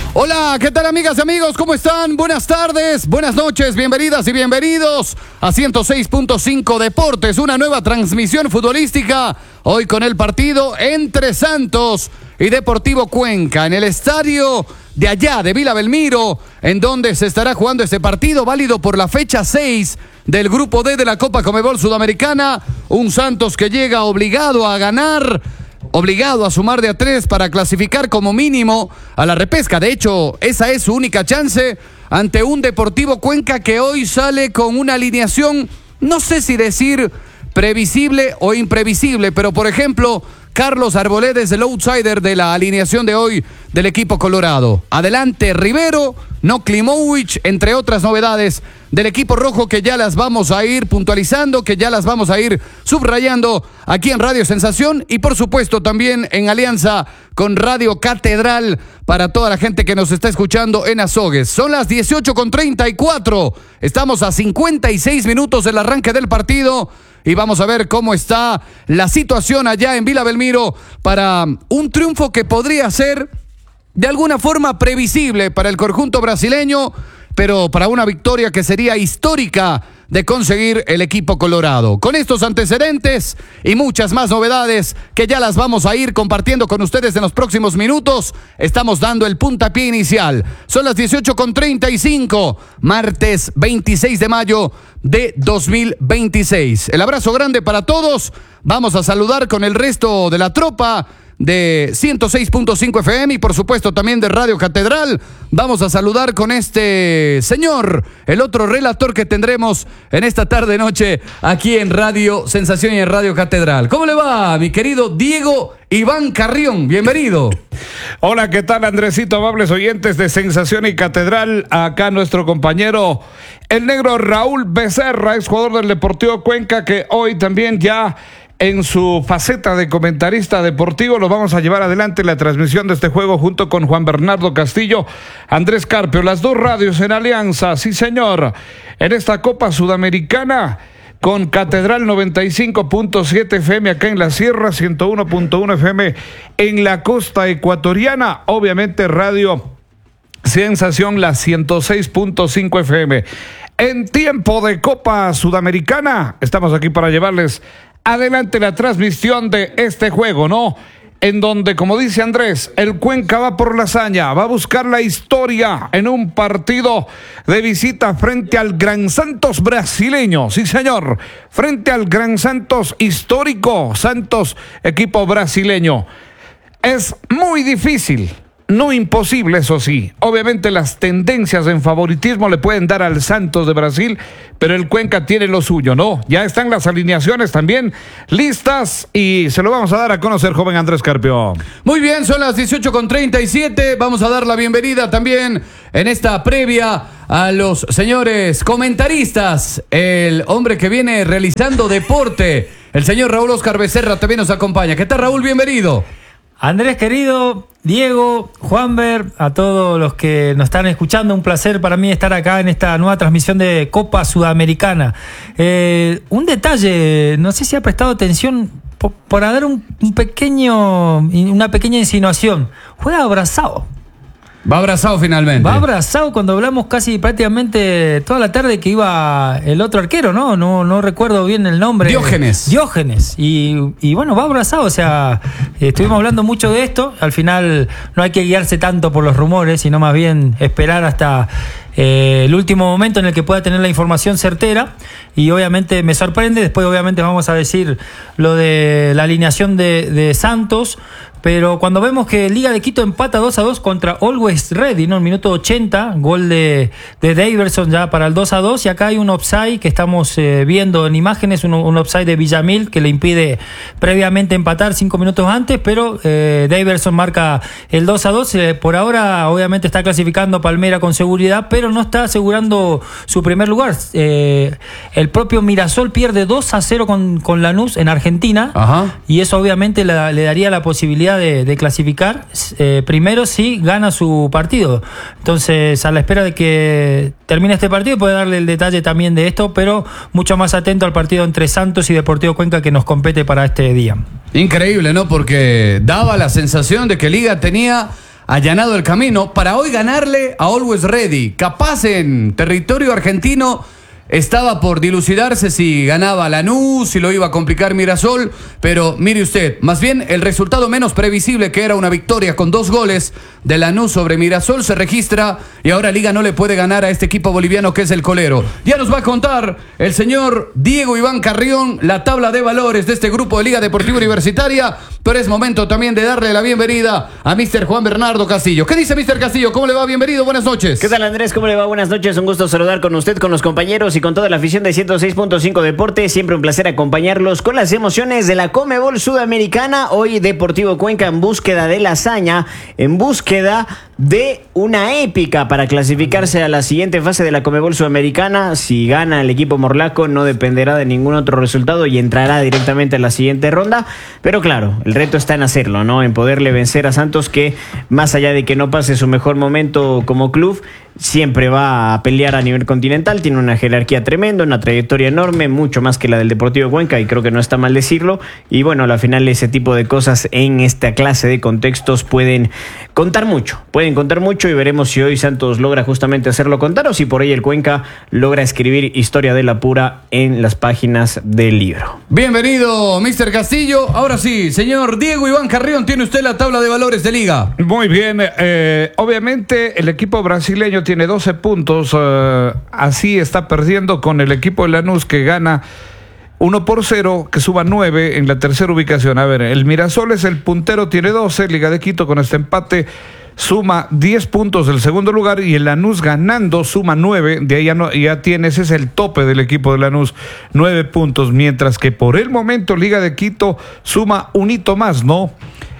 Hola, ¿qué tal amigas y amigos? ¿Cómo están? Buenas tardes, buenas noches, bienvenidas y bienvenidos a 106.5 Deportes, una nueva transmisión futbolística, hoy con el partido entre Santos y Deportivo Cuenca, en el estadio de allá, de Vila Belmiro, en donde se estará jugando este partido válido por la fecha 6 del Grupo D de la Copa Conmebol Sudamericana, un Santos que llega obligado a ganar, obligado a sumar de a 3 para clasificar como mínimo a la repesca. De hecho, esa es su única chance ante un Deportivo Cuenca que hoy sale con una alineación, no sé si decir previsible o imprevisible, pero por ejemplo, Carlos Arboledes, el outsider de la alineación de hoy del equipo colorado. Adelante Rivero, no Klimovic, entre otras novedades del equipo rojo que ya las vamos a ir puntualizando, que ya las vamos a ir subrayando aquí en Radio Sensación y por supuesto también en alianza con Radio Catedral para toda la gente que nos está escuchando en Azogues. Son las 18:34, estamos a 56 minutos del arranque del partido y vamos a ver cómo está la situación allá en Vila Belmiro para un triunfo que podría ser de alguna forma previsible para el conjunto brasileño, pero para una victoria que sería histórica de conseguir el equipo colorado. Con estos antecedentes y muchas más novedades que ya las vamos a ir compartiendo con ustedes en los próximos minutos, estamos dando el puntapié inicial. Son las 18:35, martes 26 de mayo de 2026. El abrazo grande para todos. Vamos a saludar con el resto de la tropa de 106.5 FM y por supuesto también de Radio Catedral. Vamos a saludar con este señor, el otro relator que tendremos en esta tarde-noche aquí en Radio Sensación y en Radio Catedral. ¿Cómo le va, mi querido Diego Iván Carrión? Bienvenido. Hola, ¿qué tal, Andresito? Amables oyentes de Sensación y Catedral. Acá nuestro compañero, el negro Raúl Becerra, exjugador del Deportivo Cuenca, que hoy también ya en su faceta de comentarista deportivo lo vamos a llevar adelante la transmisión de este juego junto con Juan Bernardo Castillo, Andrés Carpio, las dos radios en alianza, sí señor, en esta Copa Sudamericana con Catedral 95.7 FM acá en la Sierra, 101.1 FM en la costa ecuatoriana, obviamente Radio Sensación la 106.5 FM. En tiempo de Copa Sudamericana estamos aquí para llevarles adelante la transmisión de este juego, ¿no? En donde, como dice Andrés, el Cuenca va por la hazaña, va a buscar la historia en un partido de visita frente al Gran Santos brasileño, sí señor, frente al Gran Santos histórico, Santos equipo brasileño. Es muy difícil, no imposible, eso sí. Obviamente las tendencias en favoritismo le pueden dar al Santos de Brasil, pero el Cuenca tiene lo suyo, ¿no? Ya están las alineaciones también listas y se lo vamos a dar a conocer, joven Andrés Carpio. Muy bien, son las 18:37. Vamos a dar la bienvenida también en esta previa a los señores comentaristas. El hombre que viene realizando deporte, el señor Raúl Oscar Becerra, también nos acompaña. ¿Qué tal, Raúl? Bienvenido. Andrés querido, Diego, Juanber, a todos los que nos están escuchando, un placer para mí estar acá en esta nueva transmisión de Copa Sudamericana. Un detalle, no sé si ha prestado atención por dar una pequeña insinuación. Juega abrazado. Va abrazado finalmente. Va abrazado cuando hablamos casi prácticamente toda la tarde que iba el otro arquero, ¿no? No recuerdo bien el nombre. Diógenes. Y bueno, va abrazado, o sea, estuvimos hablando mucho de esto. Al final no hay que guiarse tanto por los rumores, sino más bien esperar hasta el último momento en el que pueda tener la información certera. Y obviamente me sorprende, después obviamente vamos a decir lo de la alineación de Santos. Pero cuando vemos que Liga de Quito empata 2-2 contra Always Ready, ¿no? En el minuto 80, gol de Daverson ya para el 2-2, y acá hay un offside que estamos viendo en imágenes, un offside de Villamil que le impide previamente empatar 5 minutos antes, pero Daverson marca el 2-2. Por ahora obviamente está clasificando Palmera con seguridad, pero no está asegurando su primer lugar. El propio Mirasol pierde 2-0 con Lanús en Argentina. Ajá. Y eso obviamente le daría la posibilidad de clasificar primero si gana su partido. Entonces, a la espera de que termine este partido, puede darle el detalle también de esto, pero mucho más atento al partido entre Santos y Deportivo Cuenca que nos compete para este día. Increíble, ¿no? Porque daba la sensación de que Liga tenía allanado el camino para hoy ganarle a Always Ready. Capaz en territorio argentino estaba por dilucidarse si ganaba Lanús, si lo iba a complicar Mirasol, pero mire usted, más bien el resultado menos previsible, que era una victoria con 2 goles de Lanús sobre Mirasol, se registra y ahora Liga no le puede ganar a este equipo boliviano que es el Colero. Ya nos va a contar el señor Diego Iván Carrión la tabla de valores de este grupo de Liga Deportiva Universitaria, pero es momento también de darle la bienvenida a Mr. Juan Bernardo Castillo. ¿Qué dice Mr. Castillo? ¿Cómo le va? Bienvenido, buenas noches. ¿Qué tal, Andrés? ¿Cómo le va? Buenas noches, un gusto saludar con usted, con los compañeros y con toda la afición de 106.5 Deportes. Siempre un placer acompañarlos con las emociones de la Conmebol Sudamericana. Hoy Deportivo Cuenca en búsqueda de la hazaña, en búsqueda de una épica para clasificarse a la siguiente fase de la Conmebol Sudamericana. Si gana el equipo morlaco, no dependerá de ningún otro resultado y entrará directamente a la siguiente ronda. Pero claro, el reto está en hacerlo, ¿no? En poderle vencer a Santos, que más allá de que no pase su mejor momento como club, siempre va a pelear a nivel continental. Tiene una jerarquía tremenda, una trayectoria enorme, mucho más que la del Deportivo Cuenca, y creo que no está mal decirlo. Y bueno, al final ese tipo de cosas en esta clase de contextos pueden contar mucho, y veremos si hoy Santos logra justamente hacerlo contar o si por ahí el Cuenca logra escribir historia de la pura en las páginas del libro. Bienvenido, Mr. Castillo. Ahora sí, señor Diego Iván Carrión, tiene usted la tabla de valores de Liga. Muy bien, obviamente el equipo brasileño tiene 12 puntos, así está perdiendo con el equipo de Lanús, que gana 1-0, que suba 9 en la tercera ubicación. A ver, el Mirasol es el puntero, tiene 12, Liga de Quito con este empate suma 10 puntos del segundo lugar, y el Lanús ganando suma 9, de ahí ya tiene, ese es el tope del equipo de Lanús, 9 puntos, mientras que por el momento Liga de Quito suma un hito más, ¿no?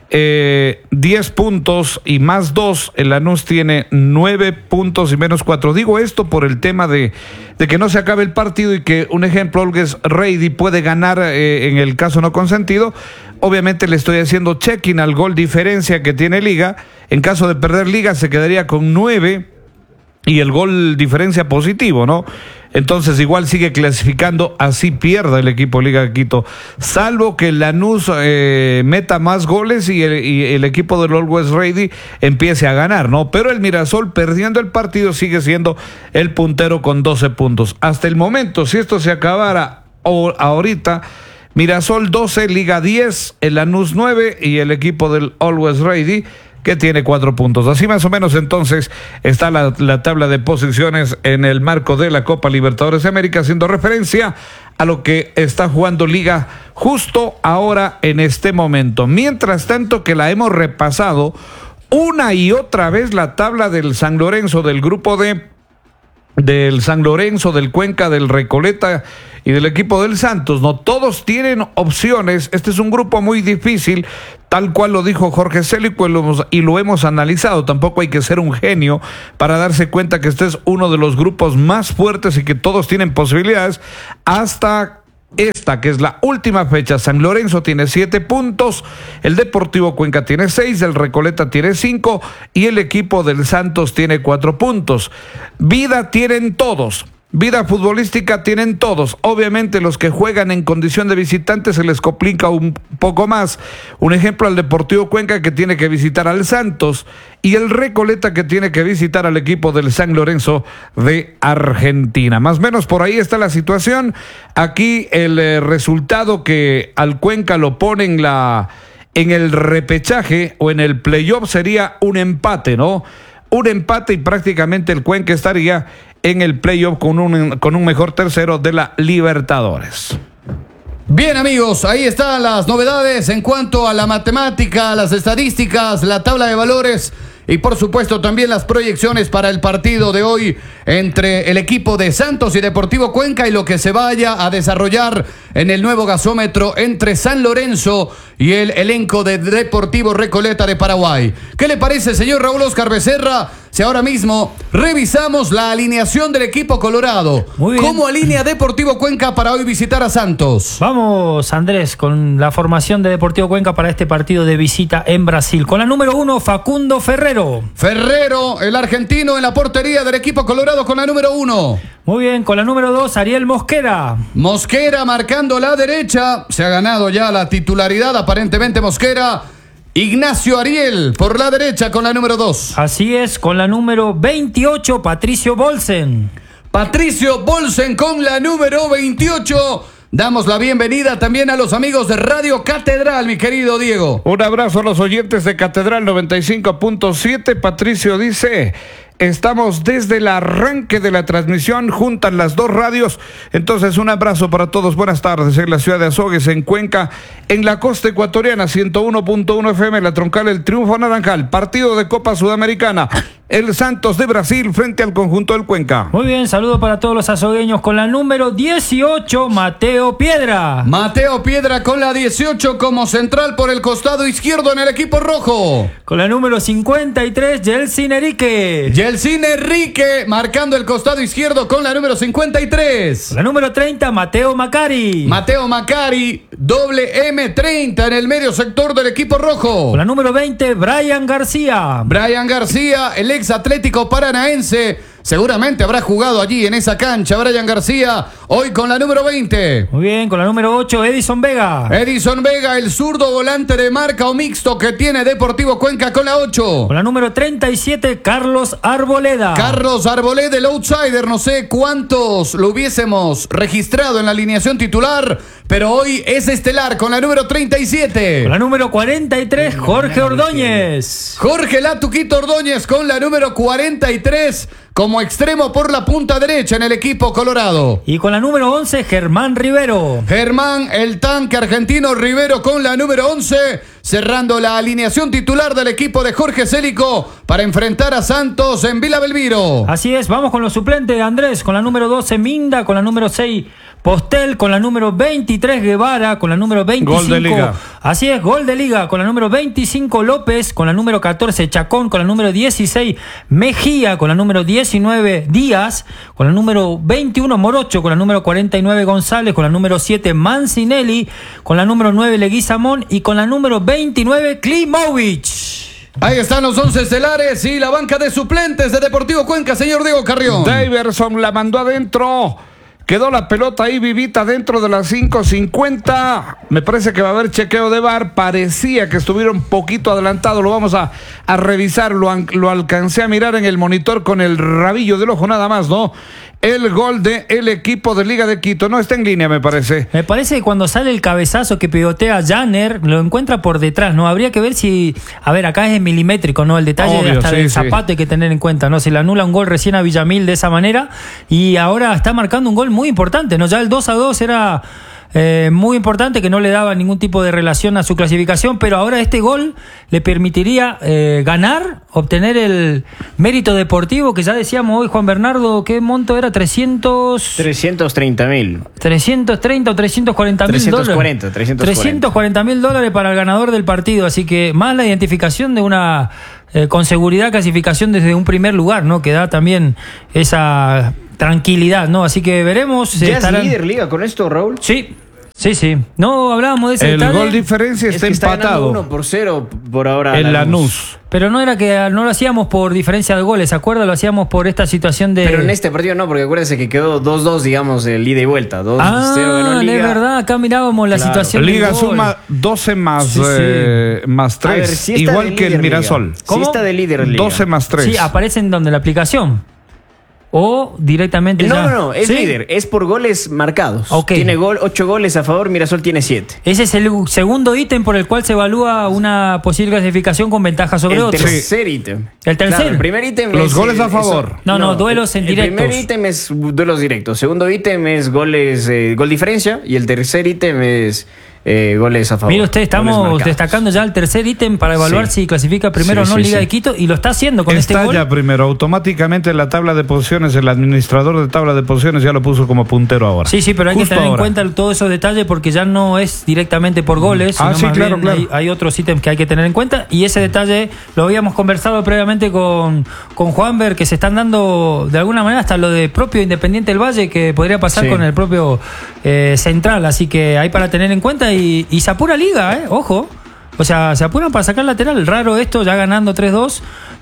10 puntos y más 2, el Lanús tiene 9 puntos y menos 4. Digo esto por el tema de que no se acabe el partido y que, un ejemplo, Always Ready puede ganar en el caso no consentido. Obviamente le estoy haciendo check-in al gol diferencia que tiene Liga. En caso de perder Liga se quedaría con 9 y el gol diferencia positivo, ¿no? Entonces igual sigue clasificando, así pierda el equipo Liga de Quito, salvo que Lanús meta más goles y el equipo del Always Ready empiece a ganar, ¿no? Pero el Mirasol, perdiendo el partido, sigue siendo el puntero con 12 puntos. Hasta el momento, si esto se acabara ahorita, Mirasol 12, Liga 10, el Lanús 9 y el equipo del Always Ready, que tiene 4 puntos. Así más o menos entonces está la tabla de posiciones en el marco de la Copa Libertadores de América, haciendo referencia a lo que está jugando Liga justo ahora en este momento. Mientras tanto, que la hemos repasado una y otra vez, la tabla del San Lorenzo, del grupo del San Lorenzo, del Cuenca, del Recoleta y del equipo del Santos, ¿no? Todos tienen opciones. Este es un grupo muy difícil, tal cual lo dijo Jorge Célico, y lo hemos analizado. Tampoco hay que ser un genio para darse cuenta que este es uno de los grupos más fuertes y que todos tienen posibilidades, hasta esta, que es la última fecha. San Lorenzo tiene 7 puntos, el Deportivo Cuenca tiene 6, el Recoleta tiene 5 y el equipo del Santos tiene 4 puntos. Vida tienen todos. Vida futbolística tienen todos. Obviamente los que juegan en condición de visitantes se les complica un poco más. Un ejemplo, al Deportivo Cuenca, que tiene que visitar al Santos, y el Recoleta, que tiene que visitar al equipo del San Lorenzo de Argentina. Más o menos por ahí está la situación. Aquí el resultado que al Cuenca lo pone en el repechaje o en el playoff sería un empate, ¿no? Un empate y prácticamente el Cuenca estaría en el playoff con un mejor tercero de la Libertadores. Bien, amigos, ahí están las novedades en cuanto a la matemática, las estadísticas, la tabla de valores y por supuesto también las proyecciones para el partido de hoy entre el equipo de Santos y Deportivo Cuenca y lo que se vaya a desarrollar en el nuevo gasómetro entre San Lorenzo y el elenco de Deportivo Recoleta de Paraguay. ¿Qué le parece, señor Raúl Oscar Becerra, si ahora mismo revisamos la alineación del equipo colorado? Muy bien. ¿Cómo alinea Deportivo Cuenca para hoy visitar a Santos? Vamos, Andrés, con la formación de Deportivo Cuenca para este partido de visita en Brasil. Con la número 1, Facundo Ferrero. Ferrero, el argentino, en la portería del equipo colorado con la número 1. Muy bien, con la número 2, Ariel Mosquera. Mosquera marcando la derecha. Se ha ganado ya la titularidad, aparentemente, Mosquera. Ignacio Ariel por la derecha con la número 2. Así es, con la número 28, Patricio Bolsen. Patricio Bolsen con la número 28. Damos la bienvenida también a los amigos de Radio Catedral, mi querido Diego. Un abrazo a los oyentes de Catedral 95.7. Patricio dice: estamos desde el arranque de la transmisión, juntan las dos radios. Entonces, un abrazo para todos. Buenas tardes en la ciudad de Azogues, en Cuenca, en la costa ecuatoriana, 101.1 FM, la troncal El Triunfo Naranjal, partido de Copa Sudamericana. El Santos de Brasil frente al conjunto del Cuenca. Muy bien, saludo para todos los azogueños con la número 18, Mateo Piedra. Mateo Piedra con la 18 como central por el costado izquierdo en el equipo rojo. Con la número 53, Yeltsin Enrique. Yeltsin Enrique marcando el costado izquierdo con la número 53. Con la número 30, Mateo Macari. Mateo Macari, doble M30 en el medio sector del equipo rojo. Con la número 20, Brian García. Brian García, el ex Atlético Paranaense, seguramente habrá jugado allí en esa cancha. Brian García, hoy con la número 20. Muy bien, con la número 8, Edison Vega. Edison Vega, el zurdo volante de marca o mixto que tiene Deportivo Cuenca con la 8. Con la número 37, Carlos Arboleda. Carlos Arboleda, el outsider, no sé cuántos lo hubiésemos registrado en la alineación titular, pero hoy es estelar con la número 37. Con la número 43, Jorge Ordóñez. Jorge Latuquito Ordóñez con la número 43 como extremo por la punta derecha en el equipo colorado. Y con la número 11, Germán Rivero. Germán, el tanque argentino Rivero con la número 11, cerrando la alineación titular del equipo de Jorge Célico para enfrentar a Santos en Vila Belmiro. Así es, vamos con los suplentes, Andrés, con la número 12, Minda, con la número 6, Postel, con la número 23, Guevara, con la número 25. Gol de Liga. Así es, gol de Liga, con la número 25, López, con la número 14, Chacón, con la número 16, Mejía, con la número 19, Díaz, con la número 21, Morocho, con la número 49, González, con la número 7, Mancinelli, con la número 9, Leguizamón y con la número 29, Klimovic. Ahí están los 11 estelares y la banca de suplentes de Deportivo Cuenca, señor Diego Carrión. Daverson la mandó adentro. Quedó la pelota ahí vivita dentro de las 5:50. Me parece que va a haber chequeo de VAR. Parecía que estuviera un poquito adelantado. Lo vamos a revisar. Lo alcancé a mirar en el monitor con el rabillo del ojo nada más, ¿no? El gol del equipo de Liga de Quito. No está en línea, me parece. Me parece que cuando sale el cabezazo que pivotea Janner, lo encuentra por detrás, ¿no? Habría que ver si... A ver, acá es milimétrico, ¿no? El detalle Obvio, hasta sí, del sí. zapato hay que tener en cuenta, ¿no? Se le anula un gol recién a Villamil de esa manera y ahora está marcando un gol muy importante, ¿no? Ya el 2-2 era... muy importante, que no le daba ningún tipo de relación a su clasificación, pero ahora este gol le permitiría ganar, obtener el mérito deportivo que ya decíamos hoy, Juan Bernardo, ¿qué monto era? 330.000. 330 o 340.000 dólares. 340.000 dólares para el ganador del partido, así que más la identificación de una con seguridad clasificación desde un primer lugar, ¿no? Que da también esa tranquilidad, ¿no? Así que veremos. ¿Ya es líder Liga con esto, Raúl? Sí. No hablábamos de ese El detalle. gol diferencia está empatado. 1-0 por ahora. En Lanús. Pero no era que no lo hacíamos por diferencia de goles, ¿se acuerda? Lo hacíamos por esta situación de... Pero en este partido no, porque acuérdense que quedó 2-2, digamos, el ida y vuelta. 2-0 ganó Liga. Es verdad, acá mirábamos la situación Liga del gol. suma 12 más, Sí. más 3, ver, sí está igual de que el líder Mirasol. Liga. Sí está de líder Liga. 12 más 3. Sí, aparecen donde la aplicación. O directamente ya. No, es ¿Sí? líder, es por goles marcados. Ok. Tiene 8 goles a favor, Mirasol tiene 7. Ese es el segundo ítem por el cual se evalúa una posible clasificación con ventaja sobre El otro. tercer ítem. El tercer. Claro, el primer ítem Los es, goles a favor. No, duelos en directos. El primer ítem es duelos directos. Segundo ítem es goles, gol diferencia. Y el tercer ítem es goles a favor. Mire usted, Goles estamos marcados. destacando ya el tercer ítem para evaluar Sí. si clasifica primero Sí, o no sí, Liga sí. de Quito, y lo está haciendo con Está este gol. ya primero, automáticamente en la tabla de posiciones, el administrador de tabla de posiciones ya lo puso como puntero ahora. Sí, pero hay Justo que tener ahora. en cuenta todos esos detalles porque ya no es directamente por goles, Ah, sino sí, más claro, bien claro. hay otros ítems que hay que tener en cuenta, y ese detalle lo habíamos conversado previamente con Juanber, que se están dando de alguna manera hasta lo de propio Independiente del Valle, que podría pasar Sí. con el propio Central, así que hay para tener en cuenta, y se apura Liga, ojo. O sea, se apuran para sacar lateral. Raro esto, ya ganando 3-2.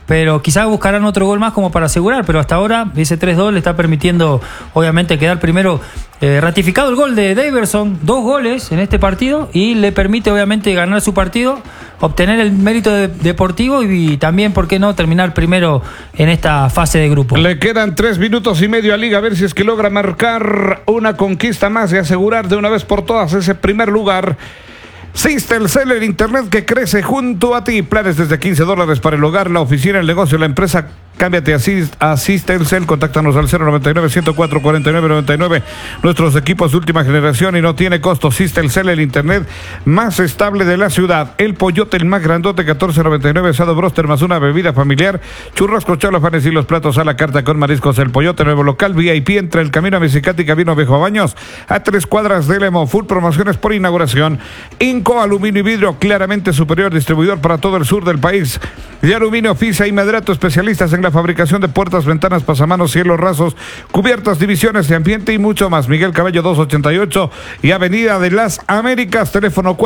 pero quizás buscarán otro gol más como para asegurar, pero hasta ahora ese 3-2 le está permitiendo obviamente quedar primero. Ratificado el gol de Daverson, 2 goles en este partido y le permite obviamente ganar su partido, obtener el mérito deportivo y también, ¿por qué no?, terminar primero en esta fase de grupo. Le quedan 3 minutos y medio a Liga, a ver si es que logra marcar una conquista más y asegurar de una vez por todas ese primer lugar. Systelcel, el internet que crece junto a ti. Planes desde $15 para el hogar, la oficina, el negocio, la empresa. Cámbiate a Systelcel, contáctanos al 099-104-4999. Nuestros equipos de última generación y no tiene costo. Systelcel, el internet más estable de la ciudad. El pollote, el más grandote, $14.99. Asado broster más una bebida familiar. Churrasco, cholafanes y los platos a la carta con mariscos. El pollote, nuevo local VIP entre el camino a Mexicati y Camino Viejo Baños, a 3 cuadras de Lemo. Full promociones por inauguración. Inco, aluminio y vidrio claramente superior, distribuidor para todo el sur del país. De aluminio, Fisa y Medrato, especialistas en la fabricación de puertas, ventanas, pasamanos, cielos rasos, cubiertas, divisiones de ambiente y mucho más. Miguel Cabello 288 y Avenida de las Américas, teléfono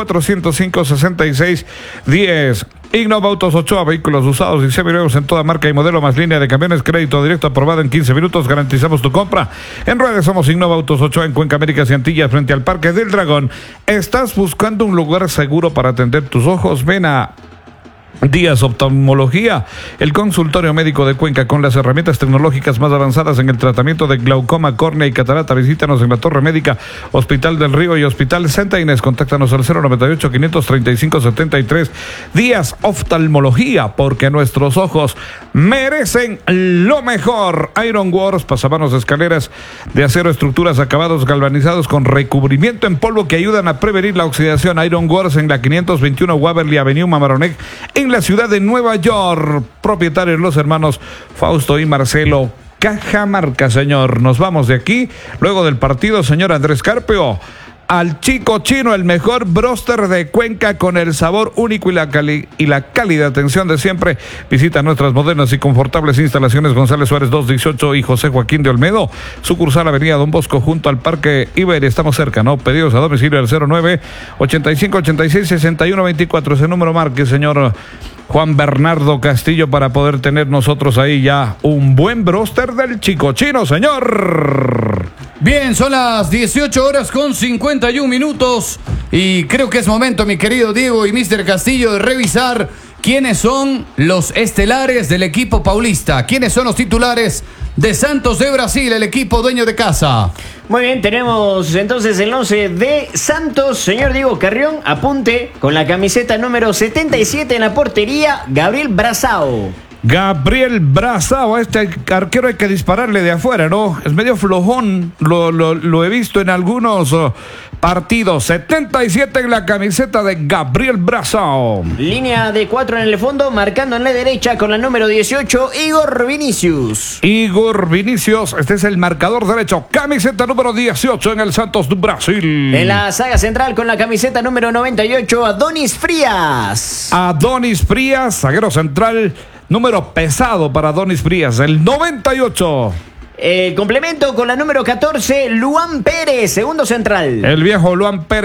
405-6610. Innova Autos Ochoa, vehículos usados y seminuevos en toda marca y modelo, más línea de camiones, crédito directo aprobado en 15 minutos, garantizamos tu compra. En redes somos Innova Autos Ochoa, en Cuenca, Américas y Antillas, frente al Parque del Dragón. ¿Estás buscando un lugar seguro para atender tus ojos? Ven a Díaz Oftalmología, el consultorio médico de Cuenca con las herramientas tecnológicas más avanzadas en el tratamiento de glaucoma, córnea y catarata. Visítanos en la Torre Médica, Hospital del Río y Hospital Santa Inés. Contáctanos al 098-535-73. Díaz Oftalmología, porque nuestros ojos merecen lo mejor. Iron Wars, pasamanos, escaleras de acero, estructuras, acabados galvanizados con recubrimiento en polvo que ayudan a prevenir la oxidación. Iron Wars en la 521 Waverly Avenue, Mamaroneck, en la ciudad de Nueva York. Propietarios los hermanos Fausto y Marcelo Cajamarca, señor. Nos vamos de aquí, luego del partido, señor Andrés Carpio, al Chico Chino, el mejor broster de Cuenca con el sabor único y la cálida atención de siempre. Visita nuestras modernas y confortables instalaciones González Suárez 218 y José Joaquín de Olmedo, sucursal Avenida Don Bosco junto al Parque Iber. Estamos cerca, ¿no? Pedidos a domicilio al 09-8586-6124. Ese número marque, señor Juan Bernardo Castillo, para poder tener nosotros ahí ya un buen broster del Chico Chino, señor. Bien, son las 18:51 y creo que es momento, mi querido Diego y Mr. Castillo, de revisar quiénes son los estelares del equipo paulista, quiénes son los titulares de Santos de Brasil, el equipo dueño de casa. Muy bien, tenemos entonces el 11 de Santos. Señor Diego Carrión, apunte con la camiseta número 77 en la portería, Gabriel Brazao. Gabriel Brazao, a este arquero hay que dispararle de afuera, ¿no? Es medio flojón, lo he visto en algunos partidos. 77 en la camiseta de Gabriel Brazao. Línea de 4 en el fondo, marcando en la derecha con la número 18, Igor Vinicius. Igor Vinicius, este es el marcador derecho, camiseta número 18 en el Santos de Brasil. En la saga central con la camiseta número 98, Adonis Frías. Adonis Frías, zaguero central, número pesado para Adonis Frías, el 98. El complemento con la número 14, Luan Pérez, segundo central. El viejo Luan Pérez.